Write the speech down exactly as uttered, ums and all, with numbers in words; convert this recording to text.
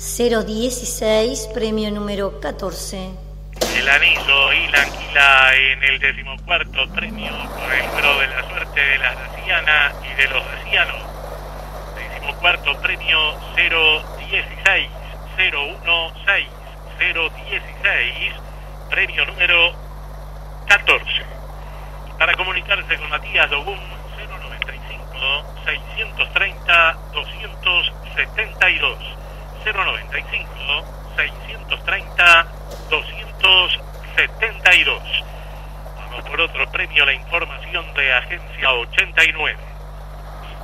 cero dieciséis, premio número catorce. El anillo y la anguila en el decimocuarto premio con el número de la suerte de la Daciana y de los dacianos. Decimocuarto premio cero dieciséis, cero dieciséis, cero dieciséis, premio número catorce. Y para comunicarse con Matías Dogún, cero noventa y cinco, seiscientos treinta, doscientos setenta y dos. cero noventa y cinco, seiscientos treinta, doscientos setenta y dos. Vamos por otro premio, la información de Agencia ochenta y nueve.